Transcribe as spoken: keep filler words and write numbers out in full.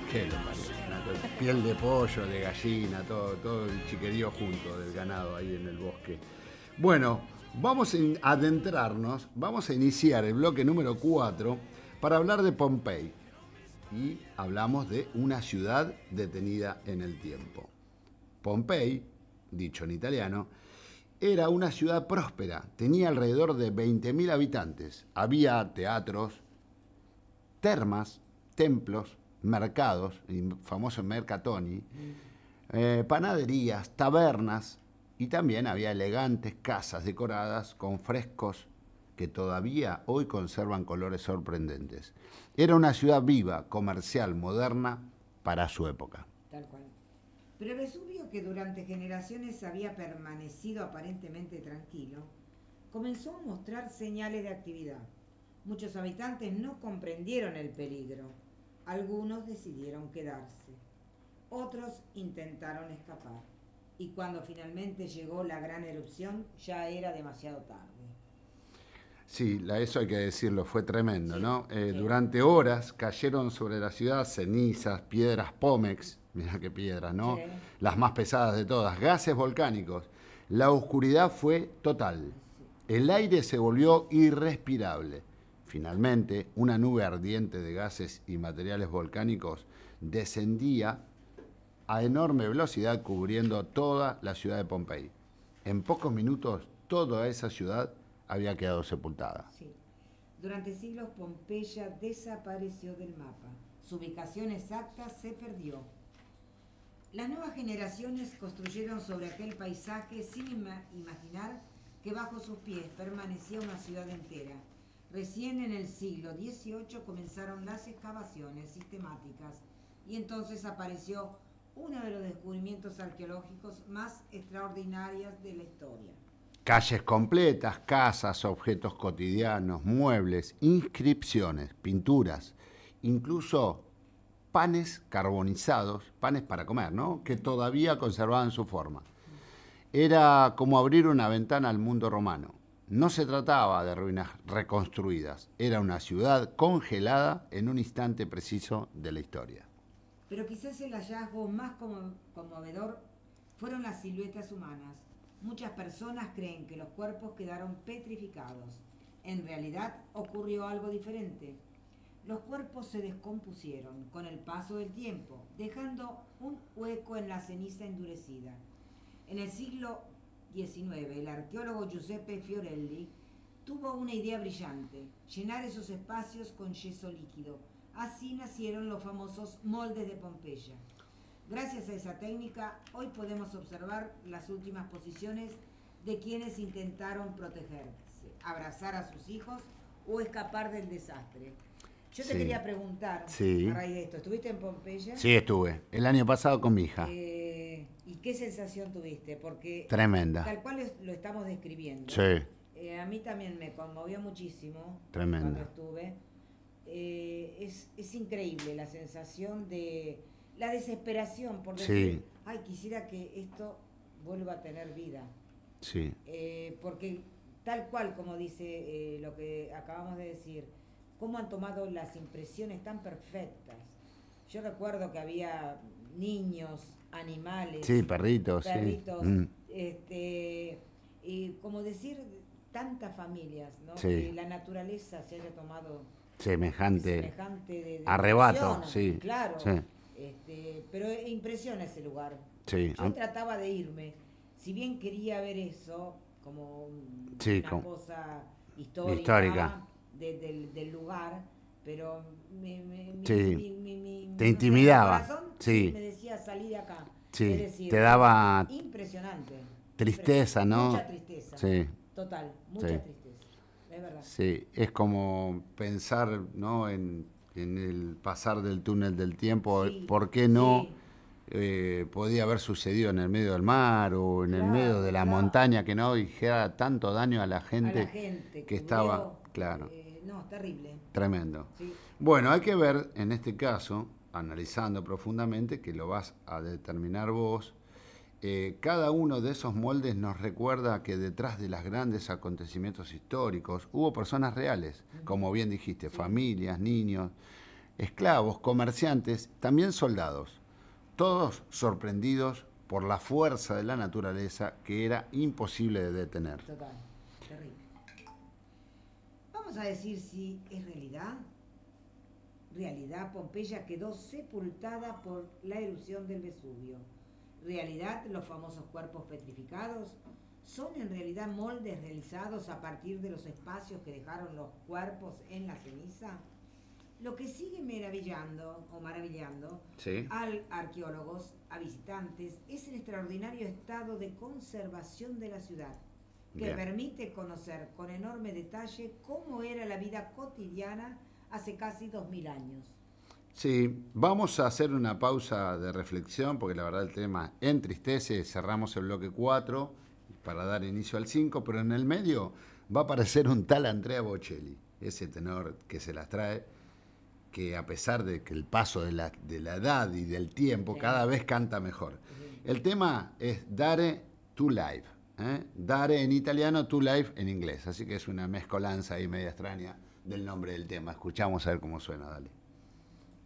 ¿Qué lo parió? Una cosa- piel de pollo, de gallina, todo, todo el chiquerío junto del ganado ahí en el bosque. Bueno, vamos a in- adentrarnos, vamos a iniciar el bloque número cuatro para hablar de Pompey. Y hablamos de una ciudad detenida en el tiempo. Pompey, dicho en italiano, era una ciudad próspera, tenía alrededor de veinte mil habitantes. Había teatros, termas, templos, mercados, el famoso Mercatoni, eh, panaderías, tabernas y también había elegantes casas decoradas con frescos que todavía hoy conservan colores sorprendentes. Era una ciudad viva, comercial, moderna para su época. Tal cual. Pero Vesubio, que durante generaciones había permanecido aparentemente tranquilo, comenzó a mostrar señales de actividad. Muchos habitantes no comprendieron el peligro. Algunos decidieron quedarse. Otros intentaron escapar. Y cuando finalmente llegó la gran erupción, ya era demasiado tarde. Sí, la- eso hay que decirlo, fue tremendo, Sí, ¿no? Eh, sí, durante horas cayeron sobre la ciudad cenizas, piedras pómex, mirá qué piedras, ¿no? sí. Las más pesadas de todas, gases volcánicos. La oscuridad fue total. Ay, sí. El aire se volvió irrespirable. Finalmente, una nube ardiente de gases y materiales volcánicos descendía a enorme velocidad cubriendo toda la ciudad de Pompey. En pocos minutos, toda esa ciudad había quedado sepultada. Sí. Durante siglos Pompeya desapareció del mapa. Su ubicación exacta se perdió. Las nuevas generaciones construyeron sobre aquel paisaje sin ima- imaginar que bajo sus pies permanecía una ciudad entera. Recién en el siglo dieciocho comenzaron las excavaciones sistemáticas y entonces apareció uno de los descubrimientos arqueológicos más extraordinarios de la historia. Calles completas, casas, objetos cotidianos, muebles, inscripciones, pinturas, incluso panes carbonizados, panes para comer, ¿no? Que todavía conservaban su forma. Era como abrir una ventana al mundo romano. No se trataba de ruinas reconstruidas, era una ciudad congelada en un instante preciso de la historia. Pero quizás el hallazgo más como- conmovedor fueron las siluetas humanas. Muchas personas creen que los cuerpos quedaron petrificados. En realidad ocurrió algo diferente. Los cuerpos se descompusieron con el paso del tiempo, dejando un hueco en la ceniza endurecida. En el siglo diecinueve, el arqueólogo Giuseppe Fiorelli tuvo una idea brillante: llenar esos espacios con yeso líquido. Así nacieron los famosos moldes de Pompeya. Gracias a esa técnica, hoy podemos observar las últimas posiciones de quienes intentaron protegerse, abrazar a sus hijos o escapar del desastre. Yo te Sí, quería preguntar, a sí, raíz de esto, ¿estuviste en Pompeya? sí estuve. El año pasado con mi hija. Eh, ¿Y qué sensación tuviste? Porque Tremenda. tal cual es- lo estamos describiendo. Sí, Eh, a mí también me conmovió muchísimo tremenda. cuando estuve. Eh, es, es increíble la sensación de la desesperación por decir, Sí, ay, quisiera que esto vuelva a tener vida. sí, Eh, porque tal cual como dice eh, lo que acabamos de decir, cómo han tomado las impresiones tan perfectas. Yo recuerdo que había niños, animales, sí, perritos, sí. perritos, Mm, este, y como decir, tantas familias, ¿no? sí, Que la naturaleza se haya tomado semejante semejante de, de arrebato, emoción, sí, claro, sí, este, pero impresiona ese lugar. sí, Yo am- trataba de irme, si bien quería ver eso como un- sí, una con- cosa histórica, histórica de- del, del lugar, pero mi, mi, mi, sí, mi, mi- mi- te no sé, mi intimidaba, corazón sí, me sí, decía salí de acá. Es sí, decir, te es daba impresionante, tristeza, impresionante, ¿no? mucha tristeza, Sí, total, mucha sí, tristeza, es verdad. sí, es como pensar, ¿no? En, en el pasar del túnel del tiempo, Sí, ¿por qué no sí, eh, podía haber sucedido en el medio del mar o en el medio de claro, la claro. montaña que no dijera tanto daño a la A la gente gente que estaba, cubrió, claro, eh, no, terrible, tremendo. sí, Bueno, hay que ver en este caso, analizando profundamente, que lo vas a determinar vos, eh, cada uno de esos moldes nos recuerda que detrás de los grandes acontecimientos históricos hubo personas reales, ujú, como bien dijiste, sí, familias, niños, esclavos, comerciantes, también soldados, todos sorprendidos por la fuerza de la naturaleza que era imposible de detener. Total, terrible. Vamos a decir si es realidad. Realidad, Pompeya quedó sepultada por la erupción del Vesubio. Realidad, los famosos cuerpos petrificados son en realidad moldes realizados a partir de los espacios que dejaron los cuerpos en la ceniza. Lo que sigue maravillando o maravillando Sí. a arqueólogos, a visitantes, es el extraordinario estado de conservación de la ciudad, que Bien. permite conocer con enorme detalle cómo era la vida cotidiana hace casi dos mil años. Sí, vamos a hacer una pausa de reflexión porque la verdad el tema entristece. Cerramos el bloque cuatro para dar inicio al cinco, pero en el medio va a aparecer un tal Andrea Bocelli, ese tenor que se las trae, que a pesar de que el paso de la, de la edad y del tiempo, Sí. cada vez canta mejor. Sí. El tema es Dare to Life, ¿eh? Dare en italiano, to life en inglés, así que es una mezcolanza ahí media extraña del nombre del tema. Escuchamos a ver cómo suena, dale.